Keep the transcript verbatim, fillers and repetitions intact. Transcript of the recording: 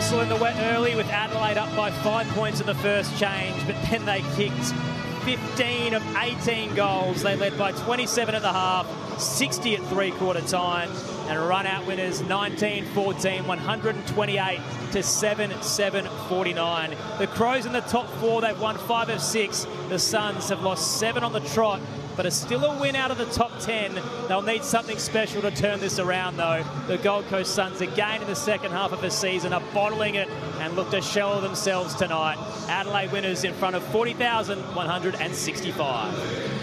whistle in the wet early with Adelaide up by five points in the first change, but then they kicked fifteen of eighteen goals. They led by twenty-seven at the half, sixty at three-quarter time, and run-out winners nineteen fourteen, one twenty-eight to seven seven forty-nine. The Crows in the top four, they've won five of six. The Suns have lost seven on the trot, but are still a win out of the top ten. They'll need something special to turn this around, though. The Gold Coast Suns, again in the second half of the season, are bottling it and look to shell of themselves tonight. Adelaide winners in front of forty thousand one hundred sixty-five.